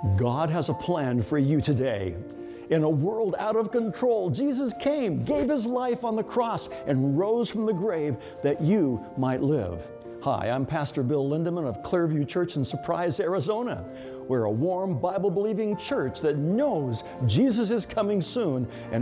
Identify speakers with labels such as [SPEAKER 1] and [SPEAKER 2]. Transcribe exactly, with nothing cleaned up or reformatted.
[SPEAKER 1] God has a plan for you today. In a world out of control, Jesus came, gave His life on the cross, and rose from the grave that you might live. Hi, I'm Pastor Bill Lindeman of Clearview Church in Surprise, Arizona. We're a warm, Bible-believing church that knows Jesus is coming soon and